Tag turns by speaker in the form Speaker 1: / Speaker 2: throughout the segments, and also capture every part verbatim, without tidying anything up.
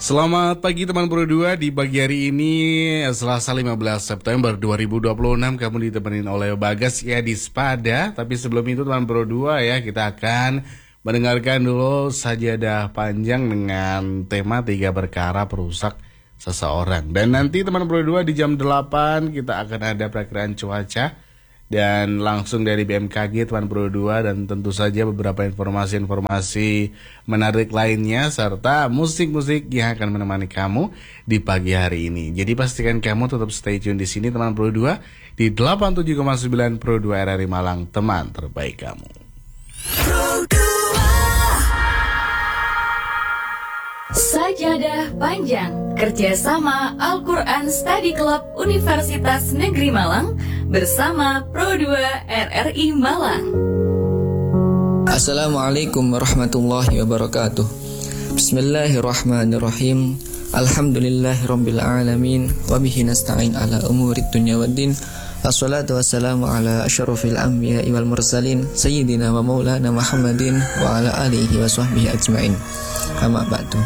Speaker 1: Selamat pagi teman Pro dua. Di pagi hari ini Selasa lima belas September dua ribu dua puluh enam kamu ditemenin oleh Bagas ya di Spada. Tapi sebelum itu teman Pro dua ya, kita akan mendengarkan dulu sajadah panjang dengan tema tiga perkara perusak seseorang. Dan nanti teman Pro dua di jam delapan kita akan ada perakiraan cuaca dan langsung dari B M K G teman Pro dua, dan tentu saja beberapa informasi-informasi menarik lainnya serta musik-musik yang akan menemani kamu di pagi hari ini. Jadi pastikan kamu tetap stay tune di sini teman Pro dua di delapan puluh tujuh koma sembilan Pro dua R R I Malang, teman terbaik kamu.
Speaker 2: Pro dua. Sajadah panjang kerjasama Al-Quran Study Club Universitas Negeri Malang bersama Pro dua R R I Malang.
Speaker 3: Assalamualaikum warahmatullahi wabarakatuh. Bismillahirrahmanirrahim. Alhamdulillahirabbil alamin wa bihi nasta'in ala umurid dunya waddin. Wassalatu wassalamu ala asyrafil anbiya'i wal mursalin sayyidina wa maulana Muhammadin wa ala alihi wa sahbihi ajmain. Amma ba'du.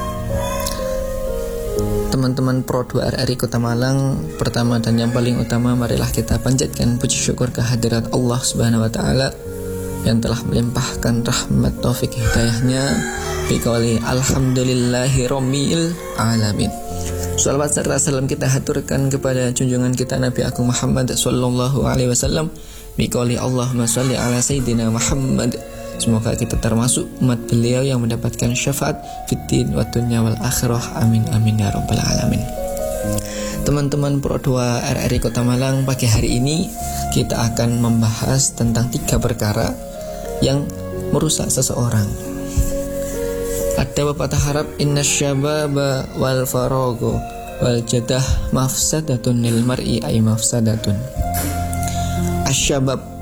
Speaker 3: Teman-teman Pro dua R R I Kota Malang, pertama dan yang paling utama, marilah kita panjatkan puji syukur kehadirat Allah Subhanahu wa taala yang telah melimpahkan rahmat taufik hidayahnya biqauli alhamdulillahi rabbil alamin. Shalawat serta salam kita haturkan kepada junjungan kita Nabi Agung Muhammad sallallahu alaihi wasallam biqauli Allahumma shalli ala sayyidina Muhammad. Semoga kita termasuk umat beliau yang mendapatkan syafaat fiddin wa dunya wal akhirah. Amin amin ya rabbal alamin. Teman-teman Pro dua R R I Kota Malang, pagi hari ini kita akan membahas tentang tiga perkara yang merusak seseorang. Ada pepatah Arab, inna syababa wal farago wal jadah mafsadatun lil mar'i ay mafsadatun. Asyabab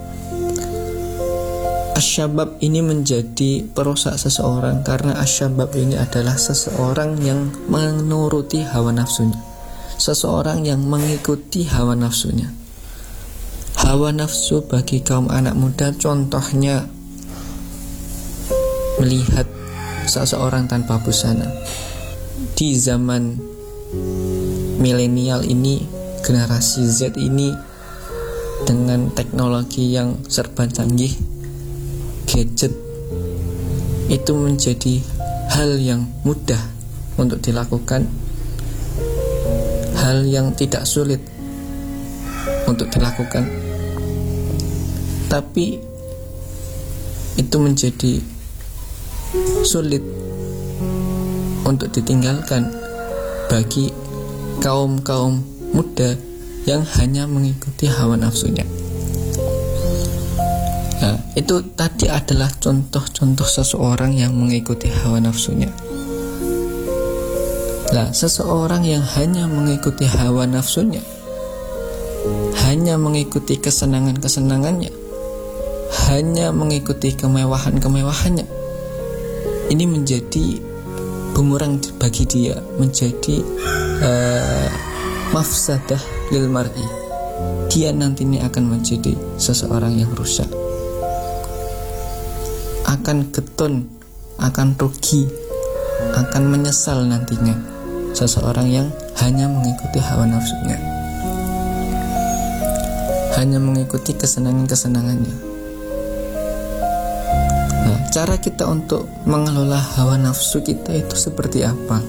Speaker 3: Asyabab ini menjadi perusak seseorang karena asyabab ini adalah seseorang yang menuruti hawa nafsunya, seseorang yang mengikuti hawa nafsunya. Hawa nafsu bagi kaum anak muda contohnya melihat seseorang tanpa busana. Di zaman milenial ini, generasi Z ini, dengan teknologi yang serba canggih, gadget itu menjadi hal yang mudah untuk dilakukan, hal yang tidak sulit untuk dilakukan, tapi itu menjadi sulit untuk ditinggalkan bagi kaum-kaum muda yang hanya mengikuti hawa nafsunya. Nah, itu tadi adalah contoh-contoh seseorang yang mengikuti hawa nafsunya. Nah, seseorang yang hanya mengikuti hawa nafsunya, hanya mengikuti kesenangan-kesenangannya, hanya mengikuti kemewahan-kemewahannya, ini menjadi bumerang bagi dia, menjadi uh, mafsadah lil mar'i. Dia nantinya akan menjadi seseorang yang rusak, akan getun, akan rugi, akan menyesal nantinya seseorang yang hanya mengikuti hawa nafsunya, hanya mengikuti kesenangan-kesenangannya. Nah, cara kita untuk mengelola hawa nafsu kita itu seperti apa?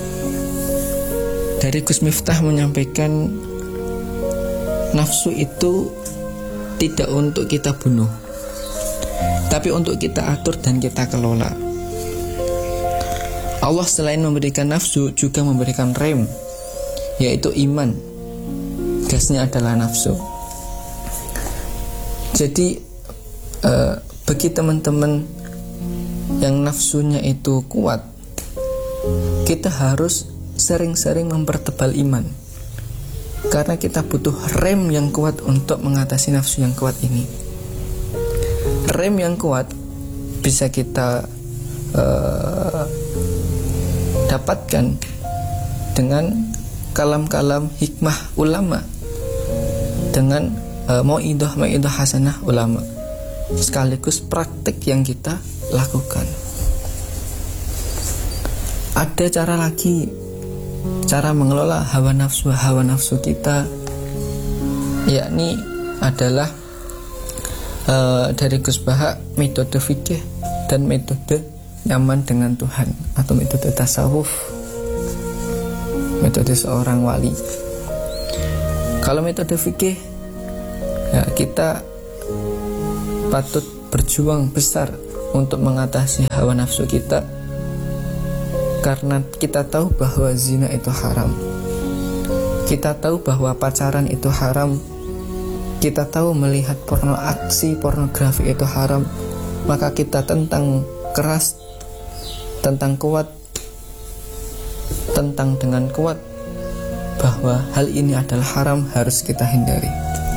Speaker 3: Dari Gus Miftah menyampaikan, nafsu itu tidak untuk kita bunuh, tapi untuk kita atur dan kita kelola. Allah selain memberikan nafsu juga memberikan rem, yaitu iman. Gasnya adalah nafsu. Jadi eh, bagi teman-teman yang nafsunya itu kuat, kita harus sering-sering mempertebal iman, karena kita butuh rem yang kuat untuk mengatasi nafsu yang kuat ini. Rem yang kuat bisa kita uh, dapatkan dengan kalam-kalam hikmah ulama, dengan uh, mau'idah mau'idah hasanah ulama, sekaligus praktik yang kita lakukan. ada cara lagi, cara mengelola hawa nafsu hawa nafsu kita, yakni adalah uh, dari Gus Baha, metode fikih dan metode nyaman dengan Tuhan atau metode tasawuf, metode seorang wali. Kalau metode fikih, ya kita patut berjuang besar untuk mengatasi hawa nafsu kita, karena kita tahu bahwa zina itu haram, kita tahu bahwa pacaran itu haram, kita tahu melihat porno, aksi pornografi itu haram. Maka kita tentang keras, tentang kuat, tentang dengan kuat bahwa hal ini adalah haram, harus kita hindari.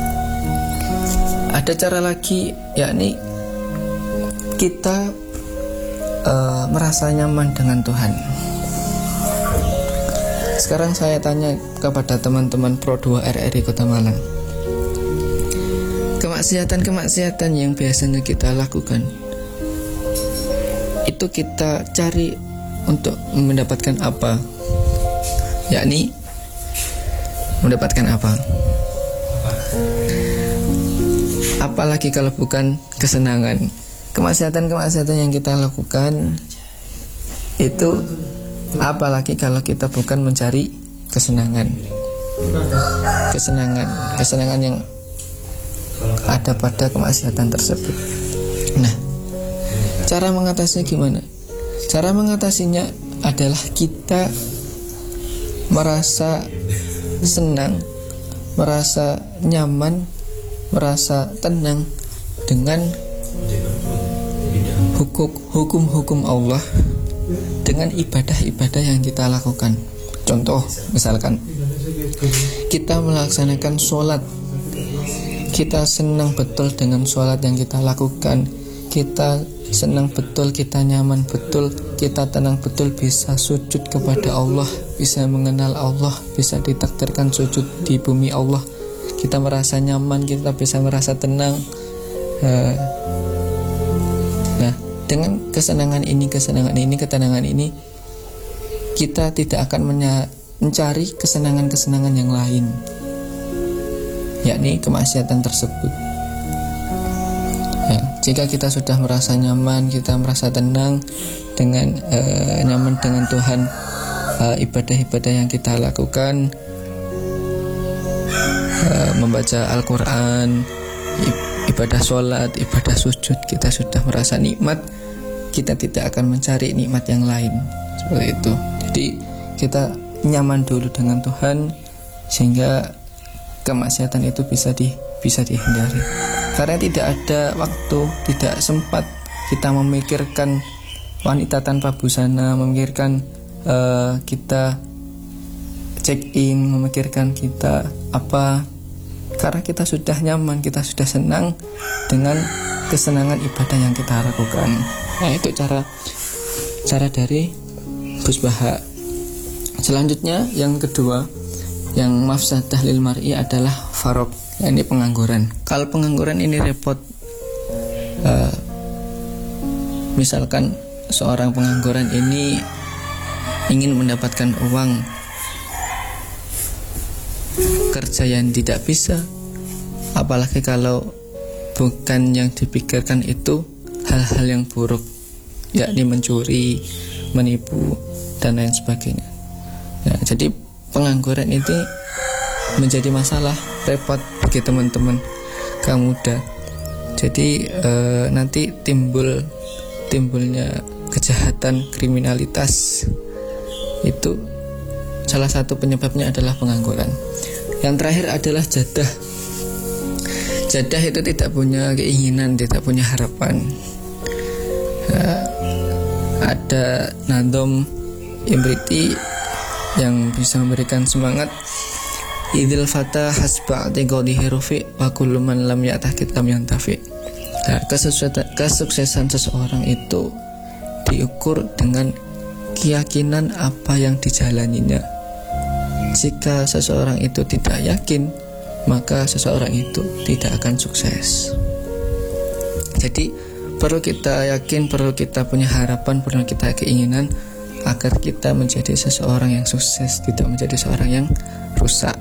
Speaker 3: Ada cara lagi, yakni kita uh, merasa nyaman dengan Tuhan. Sekarang saya tanya kepada teman-teman Pro dua R R I Kota Malang, kemaksiatan-kemaksiatan yang biasanya kita lakukan itu kita cari untuk mendapatkan apa? Yakni mendapatkan apa? Apalagi kalau bukan kesenangan. Kemaksiatan-kemaksiatan yang kita lakukan itu apalagi kalau kita bukan mencari kesenangan. Kesenangan, kesenangan yang ada pada kemaksiatan tersebut. Nah, cara mengatasinya gimana? Cara mengatasinya adalah kita merasa senang, merasa nyaman, merasa tenang dengan hukum, hukum-hukum Allah, dengan ibadah-ibadah yang kita lakukan. Contoh, misalkan kita melaksanakan sholat, kita senang betul dengan sholat yang kita lakukan, kita senang betul, kita nyaman betul, kita tenang betul, bisa sujud kepada Allah, bisa mengenal Allah, bisa ditakdirkan sujud di bumi Allah. Kita merasa nyaman, kita bisa merasa tenang. Nah, dengan kesenangan ini, kesenangan ini, ketenangan ini, kita tidak akan mencari kesenangan-kesenangan yang lain, yakni kemaksiatan tersebut. Ya, jika kita sudah merasa nyaman, kita merasa tenang dengan uh, nyaman dengan Tuhan, uh, ibadah-ibadah yang kita lakukan, uh, membaca Al-Quran, ibadah sholat, ibadah sujud, kita sudah merasa nikmat, kita tidak akan mencari nikmat yang lain. Seperti itu. Jadi kita nyaman dulu dengan Tuhan sehingga kemaksiatan itu bisa di bisa dihindari. Karena tidak ada waktu, tidak sempat kita memikirkan wanita tanpa busana, memikirkan uh, kita check in, memikirkan kita apa. Karena kita sudah nyaman, kita sudah senang dengan kesenangan ibadah yang kita lakukan. Nah, itu cara cara dari Gus Baha. Selanjutnya yang kedua, yang mafsadah lil mar'i adalah farok, yakni pengangguran. Kalau pengangguran ini repot. Uh, misalkan seorang pengangguran ini ingin mendapatkan uang, kerja yang tidak bisa, apalagi kalau bukan yang dipikirkan itu hal-hal yang buruk, yakni mencuri, menipu, dan lain sebagainya. Nah, jadi pengangguran itu menjadi masalah, repot bagi teman-teman kaum muda. Jadi e, nanti timbul timbulnya kejahatan, kriminalitas, itu salah satu penyebabnya adalah pengangguran. Yang terakhir adalah jadah. Jadah itu tidak punya keinginan, tidak punya harapan. Nah, ada nadom Imriti yang bisa memberikan semangat. Idil fata hasba tiqadihi rufi wa kullu man lam ya'taqid lam yantafi. Nah, kesuksesan, kesuksesan seseorang itu diukur dengan keyakinan apa yang dijalaninya. Jika seseorang itu tidak yakin, maka seseorang itu tidak akan sukses. Jadi perlu kita yakin, perlu kita punya harapan, perlu kita keinginan agar kita menjadi seseorang yang sukses, tidak menjadi seorang yang rusak.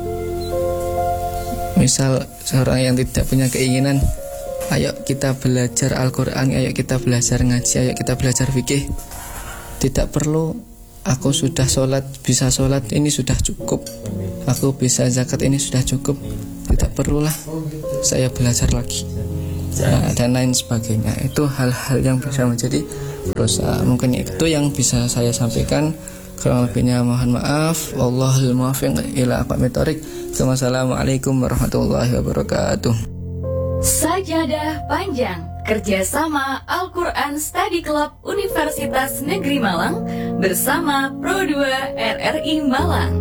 Speaker 3: Misal seorang yang tidak punya keinginan, ayo kita belajar Al-Quran, ayo kita belajar ngaji, ayo kita belajar fikih. Tidak perlu aku sudah sholat, bisa sholat, ini sudah cukup. Aku bisa zakat, ini sudah cukup. Tidak perlulah saya belajar lagi, nah, dan lain sebagainya. Itu hal-hal yang bisa menjadi dosa. Mungkin itu yang bisa saya sampaikan. Kurang lebihnya mohon maaf. Wallahul muwaffiq ila aqwamit thoriq. Wassalamualaikum warahmatullahi wabarakatuh.
Speaker 2: Sajadah Panjang, kerjasama Al-Quran Study Club Universitas Negeri Malang bersama Pro dua R R I Malang.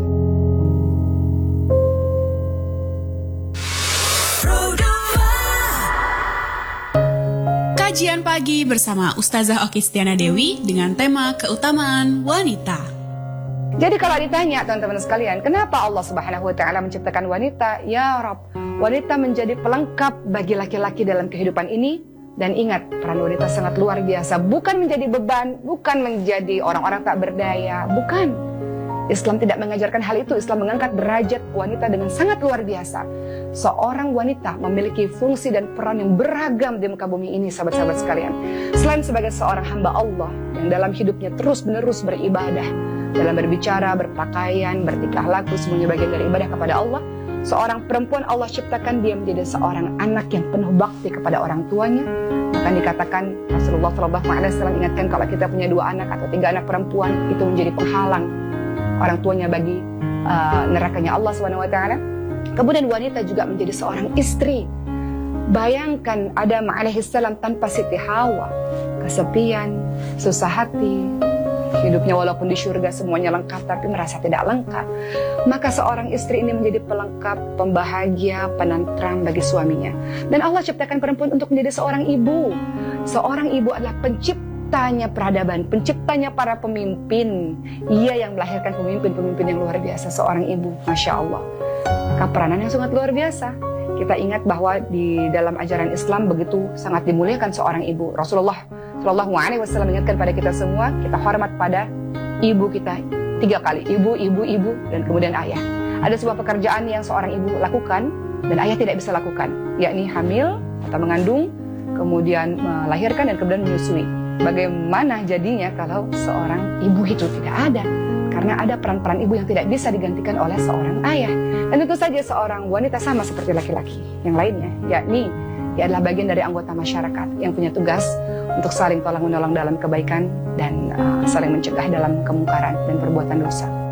Speaker 4: Kajian pagi bersama Ustazah Oki Stiana Dewi dengan tema keutamaan wanita.
Speaker 5: Jadi kalau ditanya teman-teman sekalian, kenapa Allah Subhanahu wa taala menciptakan wanita? Ya Rabb, wanita menjadi pelengkap bagi laki-laki dalam kehidupan ini. Dan ingat, peran wanita sangat luar biasa. Bukan menjadi beban, bukan menjadi orang-orang tak berdaya, bukan. Islam tidak mengajarkan hal itu. Islam mengangkat derajat wanita dengan sangat luar biasa. Seorang wanita memiliki fungsi dan peran yang beragam di muka bumi ini, sahabat-sahabat sekalian. Selain sebagai seorang hamba Allah yang dalam hidupnya terus-menerus beribadah, dalam berbicara, berpakaian, bertingkah laku, semuanya bagian dari ibadah kepada Allah. Seorang perempuan Allah ciptakan dia menjadi seorang anak yang penuh bakti kepada orang tuanya. Bahkan dikatakan Rasulullah shallallahu alaihi wasallam ingatkan, kalau kita punya dua anak atau tiga anak perempuan, itu menjadi penghalang orang tuanya bagi uh, nerakanya Allah subhanahu wa taala. Kemudian wanita juga menjadi seorang istri. Bayangkan Adam alaihissalam tanpa Siti Hawa, kesepian, susah hati, hidupnya walaupun di surga semuanya lengkap tapi merasa tidak lengkap. Maka seorang istri ini menjadi pelengkap, pembahagia, penentram bagi suaminya. Dan Allah ciptakan perempuan untuk menjadi seorang ibu. Seorang ibu adalah penciptanya peradaban, penciptanya para pemimpin. Ia yang melahirkan pemimpin-pemimpin yang luar biasa, seorang ibu. Masya Allah, keperanan yang sangat luar biasa. Kita ingat bahwa di dalam ajaran Islam begitu sangat dimuliakan seorang ibu. Rasulullah Shallallahu Alaihi Wasallam mengingatkan pada kita semua, kita hormat pada ibu kita tiga kali, ibu, ibu, ibu, dan kemudian ayah. Ada sebuah pekerjaan yang seorang ibu lakukan dan ayah tidak bisa lakukan, yakni hamil atau mengandung, kemudian melahirkan dan kemudian menyusui. Bagaimana jadinya kalau seorang ibu itu tidak ada? Karena ada peran-peran ibu yang tidak bisa digantikan oleh seorang ayah. Dan tentu saja seorang wanita sama seperti laki-laki yang lainnya, yakni dia adalah bagian dari anggota masyarakat yang punya tugas untuk saling tolong-menolong dalam kebaikan dan uh, saling mencegah dalam kemungkaran dan perbuatan dosa.